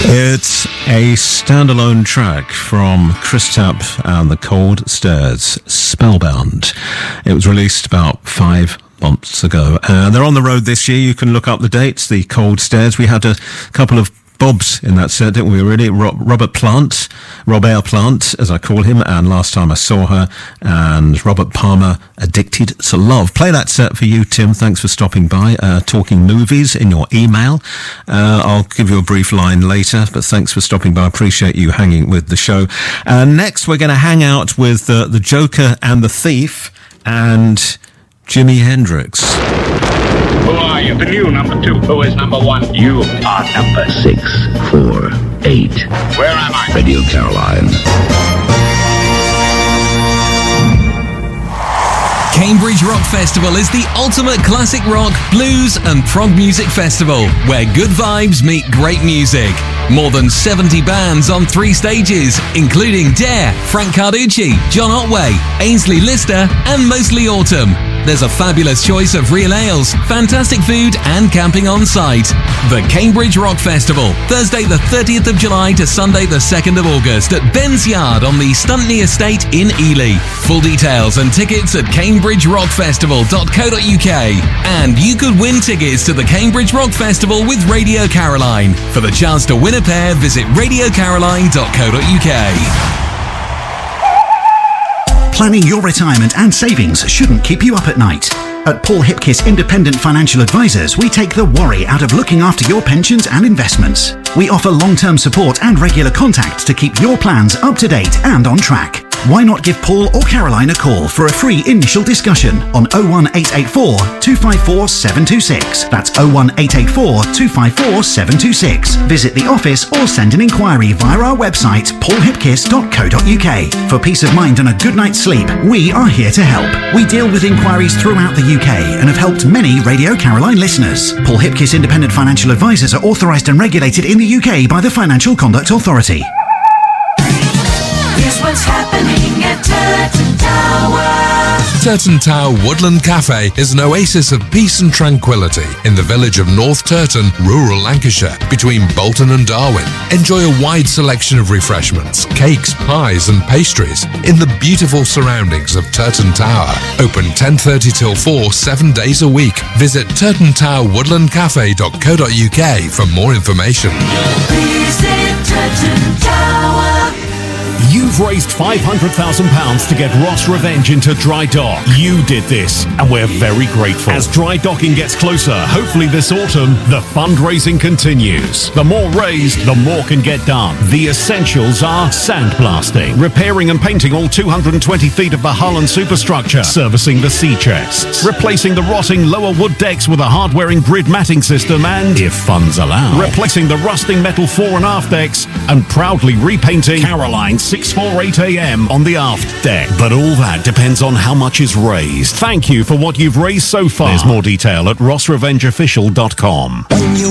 It's a standalone track from Chris Tapp and the Cold Stairs, Spellbound. It was released about 5 months ago. They're on the road this year. You can look up the dates, the Cold Stairs. We had a couple of Bobs in that set, didn't we, really? Robert Plant, as I call him, and Last Time I Saw Her, and Robert Palmer, Addicted to Love. Play that set for you, Tim. Thanks for stopping by, talking movies in your email. I'll give you a brief line later, but thanks for stopping by. I appreciate you hanging with the show. Next, we're going to hang out with the Joker and the Thief and Jimi Hendrix. Who are you? The new number 2. Who is number 1? You are number 648. Where am I? Radio Caroline. Cambridge Rock Festival is the ultimate classic rock, blues and prog music festival where good vibes meet great music. More than 70 bands on 3 stages, including Dare, Frank Carducci, John Otway, Ainsley Lister and Mostly Autumn. There's a fabulous choice of real ales, fantastic food and camping on site. The Cambridge Rock Festival, Thursday the 30th of July to Sunday the 2nd of August at Ben's Yard on the Stuntney Estate in Ely. Full details and tickets at cambridgerockfestival.co.uk. And you could win tickets to the Cambridge Rock Festival with Radio Caroline. For the chance to win a pair, visit radiocaroline.co.uk. Planning your retirement and savings shouldn't keep you up at night. At Paul Hipkiss Independent Financial Advisors, we take the worry out of looking after your pensions and investments. We offer long-term support and regular contact to keep your plans up to date and on track. Why not give Paul or Caroline a call for a free initial discussion on 01884 254 726. That's 01884 254 726. Visit the office or send an inquiry via our website paulhipkiss.co.uk. For peace of mind and a good night's sleep, we are here to help. We deal with inquiries throughout the UK and have helped many Radio Caroline listeners. Paul Hipkiss Independent Financial Advisors are authorised and regulated in the UK by the Financial Conduct Authority. Here's what's happening at Turton Tower. Turton Tower Woodland Cafe is an oasis of peace and tranquility in the village of North Turton, rural Lancashire, between Bolton and Darwin. Enjoy a wide selection of refreshments, cakes, pies and pastries in the beautiful surroundings of Turton Tower. Open 10:30 till 4, 7 days a week. Visit turtontowerwoodlandcafe.co.uk for more information. Visit Turton Tower. You've raised £500,000 to get Ross Revenge into dry dock. You did this, and we're very grateful. As dry docking gets closer, hopefully this autumn, the fundraising continues. The more raised, the more can get done. The essentials are sandblasting, repairing and painting all 220 feet of the hull and superstructure, servicing the sea chests, replacing the rotting lower wood decks with a hard-wearing grid matting system, and, if funds allow, replacing the rusting metal fore and aft decks, and proudly repainting Caroline 648 AM on the aft deck. But all that depends on how much is raised. Thank you for what you've raised so far. There's more detail at rossrevengeofficial.com.